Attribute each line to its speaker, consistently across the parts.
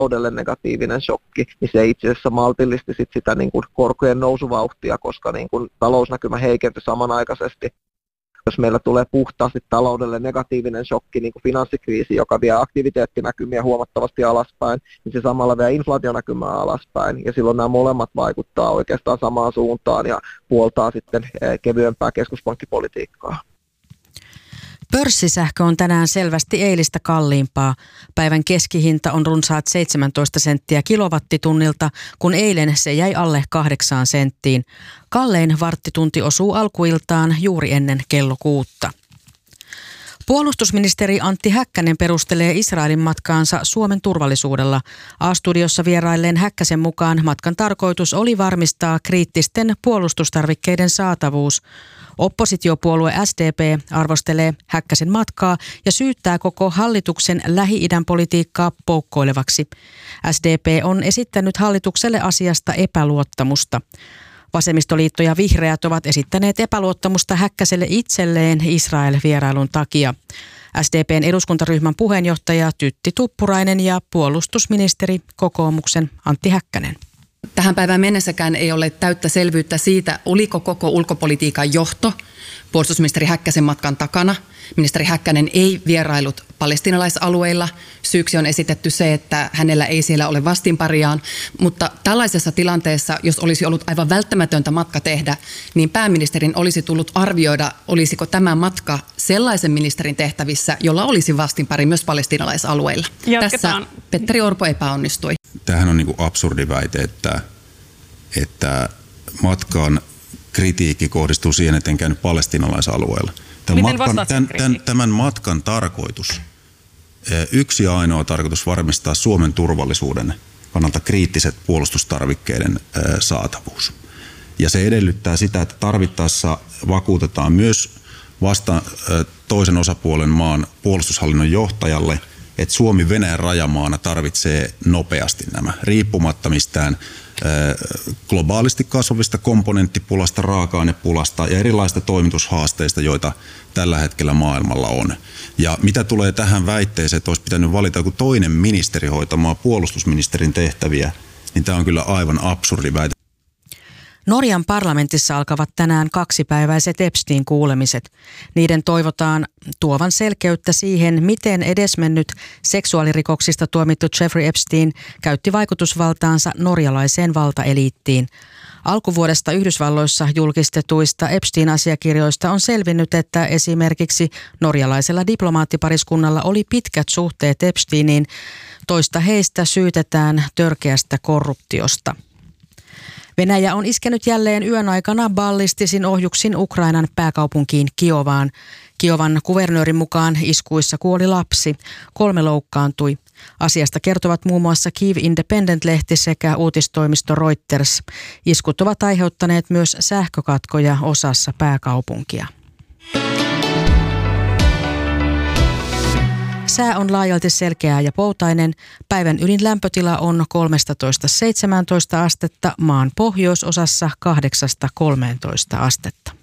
Speaker 1: taloudelle negatiivinen shokki, niin se itse asiassa maltillisti sitä niin kuin korkojen nousuvauhtia, koska niin kuin talousnäkymä heikentyi samanaikaisesti. Jos meillä tulee puhtaasti taloudelle negatiivinen shokki, niin kuin finanssikriisi, joka vie aktiviteettinäkymiä huomattavasti alaspäin, niin se samalla vie inflaationäkymää alaspäin. Ja silloin nämä molemmat vaikuttaa oikeastaan samaan suuntaan ja puoltaa sitten kevyempää keskuspankkipolitiikkaa.
Speaker 2: Pörssisähkö on tänään selvästi eilistä kalliimpaa. Päivän keskihinta on runsaat 17 senttiä kilowattitunnilta, kun eilen se jäi alle 8 senttiin. Kallein varttitunti osuu alkuiltaan juuri ennen kello 6. Puolustusministeri Antti Häkkänen perustelee Israelin matkaansa Suomen turvallisuudella. A-studiossa vierailleen Häkkäsen mukaan matkan tarkoitus oli varmistaa kriittisten puolustustarvikkeiden saatavuus. Oppositiopuolue SDP arvostelee Häkkäsen matkaa ja syyttää koko hallituksen Lähi-idän politiikkaa poukkoilevaksi. SDP on esittänyt hallitukselle asiasta epäluottamusta. Vasemmistoliitto ja vihreät ovat esittäneet epäluottamusta Häkkäselle itselleen Israel-vierailun takia. SDPn eduskuntaryhmän puheenjohtaja Tytti Tuppurainen ja puolustusministeri kokoomuksen Antti Häkkänen.
Speaker 3: Tähän päivään mennessäkään ei ole täyttä selvyyttä siitä, oliko koko ulkopolitiikan johto puolustusministeri Häkkäsen matkan takana. Ministeri Häkkänen ei vierailut palestiinalaisalueilla. Syyksi on esitetty se, että hänellä ei siellä ole vastinpariaan. Mutta tällaisessa tilanteessa, jos olisi ollut aivan välttämätöntä matka tehdä, niin pääministerin olisi tullut arvioida, olisiko tämä matka sellaisen ministerin tehtävissä, jolla olisi vastinpari myös palestiinalaisalueilla.
Speaker 4: Jatketaan.
Speaker 3: Tässä Petteri Orpo epäonnistui.
Speaker 5: Tämähän on niin kuin absurdi väite, että matkan kritiikki kohdistuu siihen, että en käynyt palestiinalaisalueella. Tämän matkan tarkoitus, yksi ainoa tarkoitus varmistaa Suomen turvallisuuden kannalta kriittiset puolustustarvikkeiden saatavuus. Ja se edellyttää sitä, että tarvittaessa vakuutetaan myös toisen osapuolen maan puolustushallinnon johtajalle, että Suomi Venäjän rajamaana tarvitsee nopeasti nämä, riippumatta mistään globaalisti kasvavista komponenttipulasta, raaka-ainepulasta ja erilaisista toimitushaasteista, joita tällä hetkellä maailmalla on. Ja mitä tulee tähän väitteeseen, että olisi pitänyt valita joku toinen ministeri hoitamaan puolustusministerin tehtäviä, niin tämä on kyllä aivan absurdi väite.
Speaker 2: Norjan parlamentissa alkavat tänään 2-päiväiset Epstein-kuulemiset. Niiden toivotaan tuovan selkeyttä siihen, miten edesmennyt seksuaalirikoksista tuomittu Jeffrey Epstein käytti vaikutusvaltaansa norjalaiseen valtaeliittiin. Alkuvuodesta Yhdysvalloissa julkistetuista Epstein-asiakirjoista on selvinnyt, että esimerkiksi norjalaisella diplomaattipariskunnalla oli pitkät suhteet Epsteiniin. Toista heistä syytetään törkeästä korruptiosta. Venäjä on iskenyt jälleen yön aikana ballistisin ohjuksin Ukrainan pääkaupunkiin Kiovaan. Kiovan kuvernöörin mukaan iskuissa kuoli lapsi, 3 loukkaantui. Asiasta kertovat muun muassa Kyiv Independent-lehti sekä uutistoimisto Reuters. Iskut ovat aiheuttaneet myös sähkökatkoja osassa pääkaupunkia. Sää on laajalti selkeää ja poutainen. Päivän ylin lämpötila on 13–17 astetta, maan pohjoisosassa 8–13 astetta.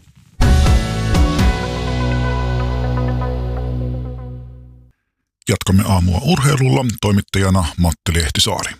Speaker 6: Jatkamme aamua urheilulla, toimittajana Matti Lehtisaari.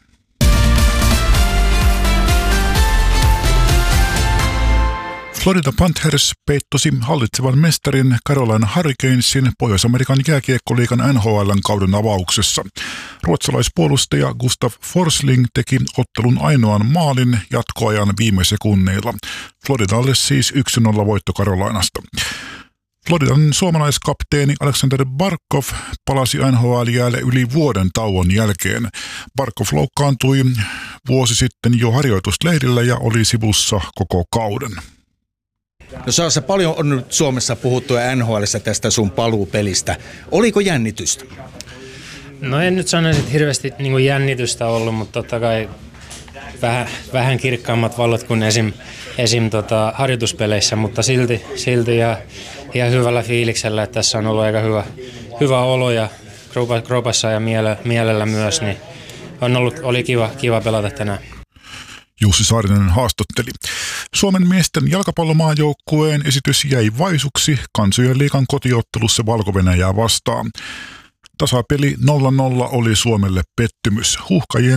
Speaker 6: Florida Panthers peittosi hallitsevan mestarin Carolina Hurricanesin Pohjois-Amerikan jääkiekkoliigan NHL:n kauden avauksessa. Ruotsalaispuolustaja Gustav Forsling teki ottelun ainoan maalin jatkoajan viime sekunneilla. Floridalle siis 1-0 voitto Carolinasta. Floridan suomalaiskapteeni Alexander Barkov palasi NHL-jäälle yli vuoden tauon jälkeen. Barkov loukkaantui vuosi sitten jo harjoitusleirillä ja oli sivussa koko kauden.
Speaker 7: No Saassa, paljon on nyt Suomessa puhuttu ja NHL:ssä tästä sun paluupelistä. Oliko jännitystä?
Speaker 8: No en nyt sanoisi, että hirveästi niin jännitystä ollut, mutta totta kai vähän kirkkaammat valot kuin esim harjoituspeleissä, mutta silti ja ihan hyvällä fiiliksellä, että tässä on ollut aika hyvä olo ja kropassa ja mielellä myös, niin oli kiva pelata tänään.
Speaker 6: Jussi Saarinen haastatteli. Suomen miesten jalkapallomaajoukkueen esitys jäi vaisuksi Kansojen liigan kotiottelussa Valko-Venäjää vastaan. Tasapeli 0-0 oli Suomelle pettymys. Huuhkajien